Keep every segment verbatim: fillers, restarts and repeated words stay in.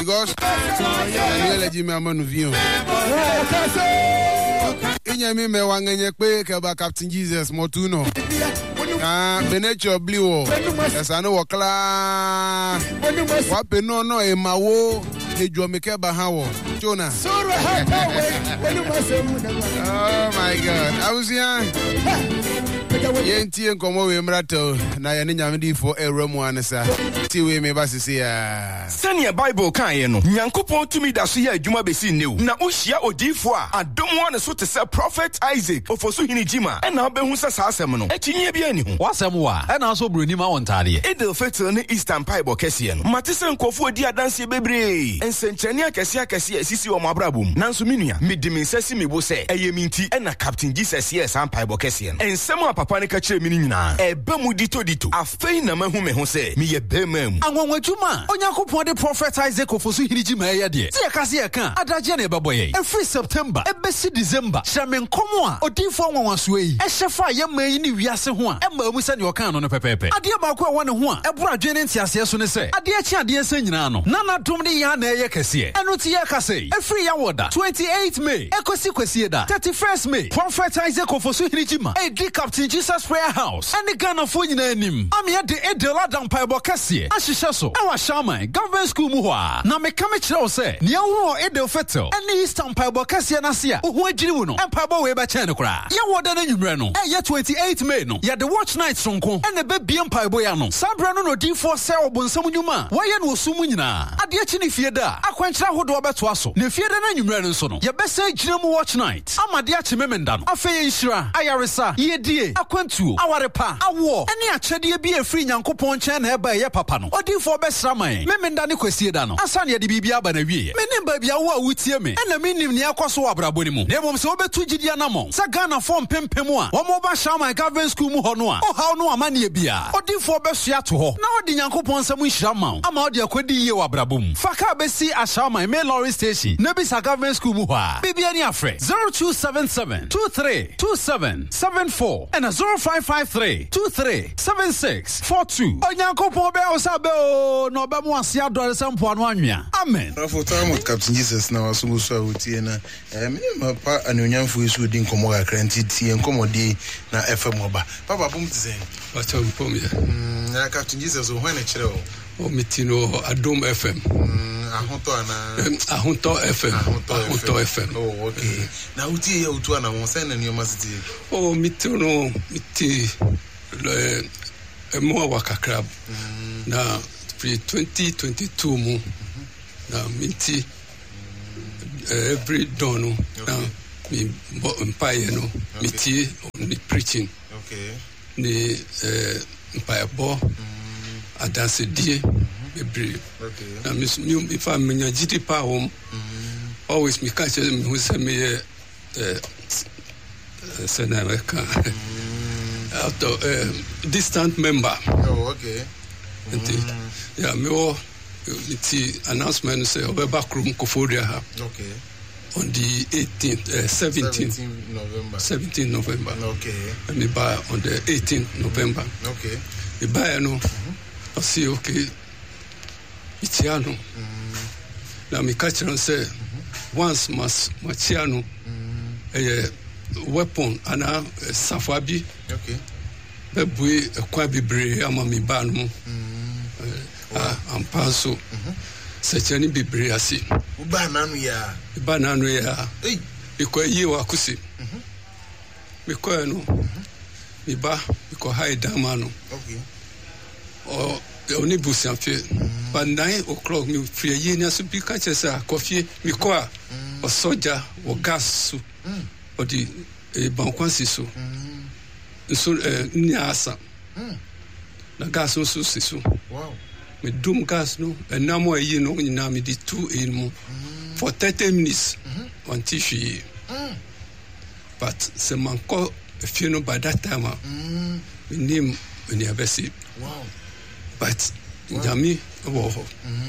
Because I let you man view. Inya mi me wangenye pe ke Captain Jesus Motuno. Ah, Benecho Blue. Yes, I know what kla. What peno no e mawo e jomeke bahawo. Jonah. Oh my God. I was here. Yenti enkomo we mrato na ye nyamedi for eremu anesa ti we me basisi ya senia Bible kan ye no Nyankopon tumi da so ya adwuma besi new na ohia odifo a adom one so te say prophet Isaac ofoso hini jima e na obehu se sa asem no etinye bia ni ho wasem wa e na so broni ma wontade Edel Fetil ne Eastern Bible kese no matese nkofo odi adanse bebre ensenchane akese akese asisi o mabrabum nanso menua medimi nsasi mebo se eye minti e na Captain Jesus ye san Bible kese no ensem papa ne ka kire mi nyina ebe mu dito dito afei na mahu me ho se me ye bemam anwonwadwuma Onyankopon de prophet Isaac ofoso hiriji ma ye de ti yakase ye kan adaje na ebeboye every September ebesi December hyame nkomo a odifo anwanwaso yi ehyefa ye man yi ni wiase ho a ema mu se ne okan no no pepepe ade ba ko won ne ho a ebura dwene ntiase so ne se ade achi ade se nyina no na na dom de ya na ye kase eno ti ye kase every ya woda twenty-eighth May ekosi kwesi da thirty-first May prophet Isaac ofoso hiriji ma e di Captain Jesus Prayer House and the Ghana for you name. I'm here the Edela down Pibo Cassie. Ashishaso, our shaman, government school muha. Now me come chill say, Niawo Edel Fetil, and the Eastern Pibo Cassia Nasia, who are Jiruno, and Pibo way by Chanakra. Ya water than you reno, and ya twenty-eighth May no, ya the watch night sonko, and the baby and Piboyano. Sabrano no D four cell bonsamunuma. Why you no sumunina? Adiachini Fieda, Aquancha Hodoba Twasso, the Fieda and you reno sono. Ya best say Jim watch night. Amadiachi Memendano, Afe Ishra, Ayarisa, Ye die, Aquantu, Awarepa, Awo, any achedi be a free Nyankopon chen heba ye papa no. Odi for best ramai. Memendani kwesieda no. Asanya di bibia ba na wie. Menim ba bia wo wutie me. Ena menim ne akwaso abraboni mu. Nemom se obetu gidia na mo. Sa Ghana form pempemu a. Wo mo ba shama government school mu ho no a. O ha no amane bia. Odi for besua to ho. Na odi Nyankopon sam nhira ma. Ama odi akwadi ye wa abrabom. Faka besi ashama main lorry station. Na bi sa government school mu ho a. Bibia ni afre. zero two seven seven two three two seven seven four and a zero five five three two three seven six four two. Onyankopon be osabe o no be mo ase adore sampo anu anwea. Amen. For time with Captain Jesus na waso so awutie na eh me ma pa anonyamfo esu di nkomo kakra nti tie nkomodi na F M oba. Papa bum tisen. Wacha mpom ya. Mm na Captain Jesus o hwan na kire o. O mitino Adom F M. Mm ahonto ana. Ahonto F M. Ahonto F M. Oh okay. Na utie ya utu ana won sai na nioma siti. O mitino miti le emo wakakra. Na pre twenty twenty-two mu. Na minti every dawn na mi mpaye no miti ni preaching. Okay. Ni eh mpaye bo adanse die bebre. Okay. Na mi mi fa menya gidi pa hom. Always me catch me who say me eh senareka out of distant member. Oh okay. Yeah, me o the announcement say Obeba Krum Koforia ha. Okay. On the eighteenth, uh, seventeenth November. seventeenth November. Okay. And me buy on the eighteenth November. Okay. Me buy no. I see okay. Itiano. Now me catch and say once mas machiano a weapon and a safabi. Okay. Bebwe kwa bibre ama mi ba no. Ah, ampanso. Sechani bibre asi. Uba nanu ya. Uba nanu ya. Eh. Biko yi wa kusi. Mhm. Biko no. Mi ba biko hai dama no. Okay. O oni busi afie. But nine o'clock mi free yi na so bi ka chesa coffee mi ko a o soja o gas so. O di e bankwansi so. So eh nyasa. Na gas so so so. Wow. Me doom gas no and now more you know na me di two in mo for thirty minutes on tissue. But se man ko if you know by that time we name when you besi. Wow. But nyami wo ho.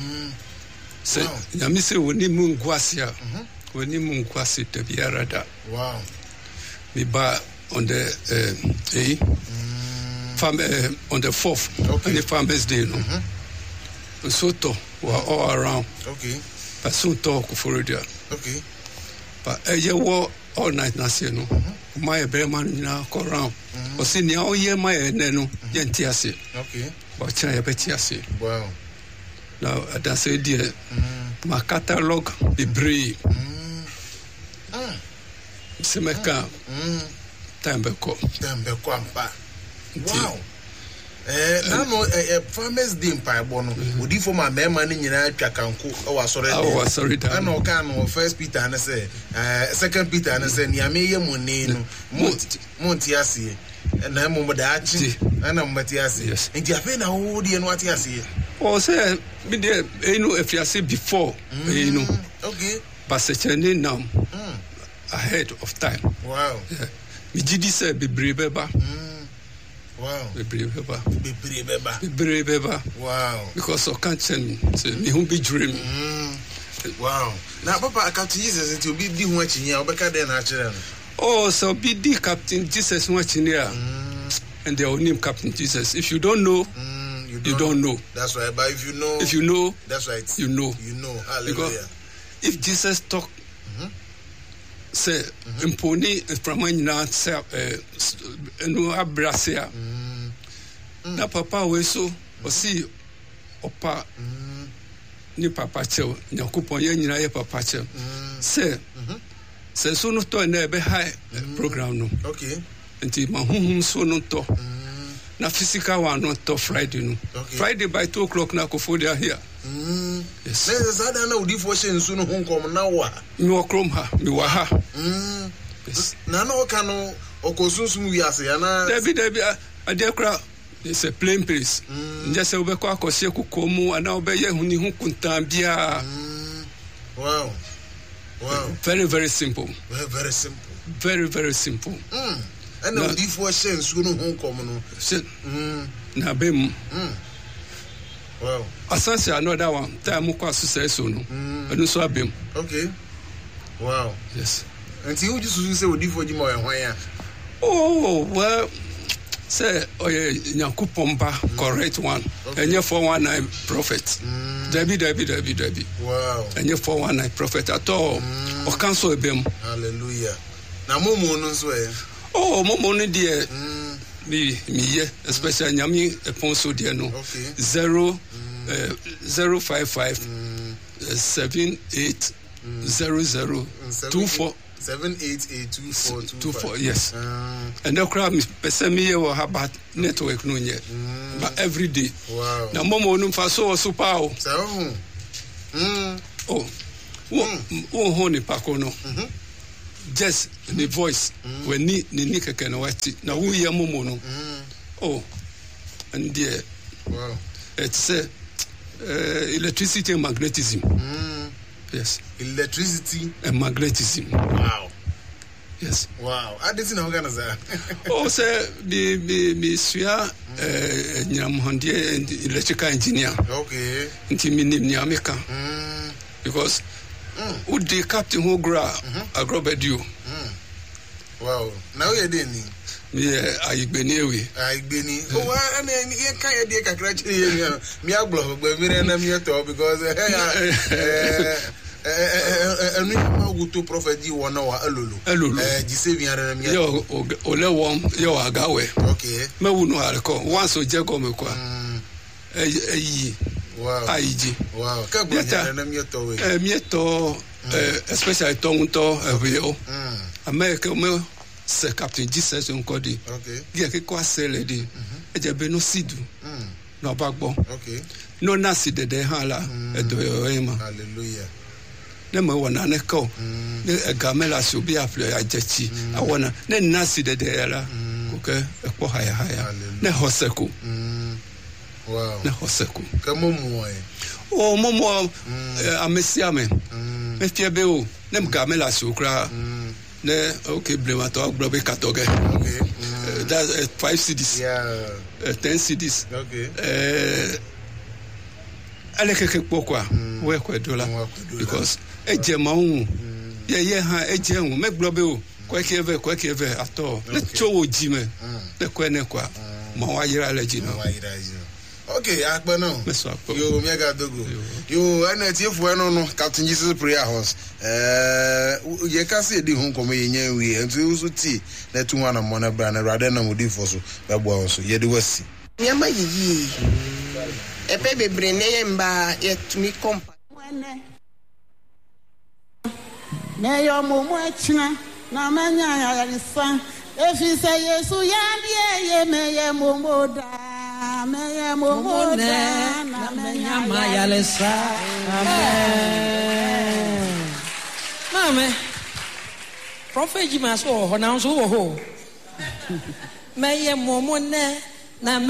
Se nyami se woni mu ngwase a woni mu ngwase te biara da. Wow. Me ba on the uh, eh farm uh, on the fourth. Okay. On the farmers day no. So to were all around. Okay. But soon talk for there. Okay. But a year war all night, Nasi, no. My bearman now go round. Or see now, year my neno, Yentiasi. Okay. But China Betiasi. Wow. Now, that's a dear. My catalog be brave. Semeka. Tambeko. Tambeko ampa. Wow. Eh, na no eh farmers day mpa bono. Odi for my man nyina atwa kanko e wa sore. I was sorry that. Na o kan no first Peter na say, eh second Peter na say niame ye munni no. Monti ase. Na mo da achi. Na mo mati ase. Nti afi na wo de no ati ase. Oh, say me dey you know if you say before, you know. Okay. But secondly now. Ahead of time. Wow. Yeah. Me gidi say be beba. Wow. Be beba. Be beba. Be beba. Wow. Because I can't tell me say me who be dream. Wow. Now Papa Captain Jesus it will be di ho achinya obeka dey na achire no. Oh, so be the Captain Jesus ho achinya. And they will name Captain Jesus. If you don't know, mm, you, don't, you don't know. That's right. But if you know, if you know, that's right. You know. You know. Hallelujah. Because if Jesus talk say imponi from na say no abrasia na papa we so o si opa ni papa cheo nyakopon ye nyina ye papa cheo say say so no to na be high program no. Okay. Nti ma hunhum so no to na physical one no to Friday no. Okay. Friday by two o'clock na kofo dia here. Mm. Yes. There's a na udi for shen sunu honkom na wa. Mi wo krom ha, mi wa ha. Mm. Yes. Na no ka no okosunsun wi ase ya na. Debi debi ade kra it's a plain place. Nje se obekọ akọse kukomu ana obeye huni hu kuntan bia. Wow. Wow. Very very simple. Very very simple. Very very simple. Mm. And now udi for shen sunu honkom no. Mm. Na bem. Mm. Wow. Asansi another one. Time ko asuse so no. Enu so abem. Okay. Wow. Yes. Until you just say odi for jimo ehwan ya. Oh, well, say oye Nyakupomba correct one. Enye four one nine prophet. Debi debi debi debi. Wow. Enye four one nine prophet at all. O cancel ebem. Hallelujah. Na momo no so e. Oh, momo no de me me ye especially nyami eponso de no. Okay. zero uh, zero five five seven eight zero zero two four seven eight eight two four two four. Yes. And the crowd me person me or about network no nye. But every day. Wow. Na momo no fa so so pa o. So. Mm. Oh. Wo wo ho ni pako no. Just the voice when ni ni ni keke na wati na wo ye momo no. Oh. And there. Wow. It's uh, uh, electricity and magnetism. Mm. Yes. Electricity and magnetism. Wow. Yes. Wow. I didn't know organize that. Oh, sir, me me me suya eh nyam handie electrical engineer. Okay. Nti me nim nyameka. Mm. Because mm. would the captain who gra agrobedu. Mm. Wow. Now you didn't. Me ayigbeni ewe. Ayigbeni. Oh, wa na ye kan ye dey kakra chiri ye me agbo gbe mi na me to because eh eh enu ma guto prophet di wona wa alolo. Eh jise bi ara na me. Yo ole won yo agawe. Okay. Me wunu areko once o je go me kwa. Eh eyi. Wow. Aiji. Wow. Ka gbo ya na me to we. Eh me to especially tonto ewe. Mm. America me se Captain Jesus nkodi. Okay. Dia ke kwa sele di. Eje be no sidu. Mm. No bagbo. Okay. No nasi de de hala edo ema. Hallelujah. Ne me wona ne ko. Ne gamela so bi afle ajechi. Awona ne nasi de de la. Okay. Ekpo haya haya. Ne hoseku. Mm. Wow. Ne hoseku. Ka momo e. Oh momo amesia me. Me fie be o. Ne gamela so kra. Ne okay blema to agbobe katoge. Okay. Uh, that's uh, five C Ds. Yeah. Uh, ten C Ds. Okay. Uh, ale keke pokwa we kwa dola because eje ma hu ye ye ha eje hu me globe o kwa ke eve kwa ke eve ato le chowo ji me le kwa ne kwa ma wa yira le ji no. Okay, akpa now. Yo, mega dogo. Yo, ana tie fu eno no Captain Jesus prayer house. Eh, ye ka se di hon komo ye nyan wi. Entu so ti na tu wana mo na bra na rade na modi fo so. Ba bo so. Ye de wasi. Nyama yiyi. Epe bebre ne ye mba ye tumi kompa. Na yo mo mo achina na manya ya risa. Efi se Yesu ya die ye me ye mo moda. Meye momo na na menya maya lesa. Amen. Mame. Prophet Jima so ho na so ho. Meye momo na na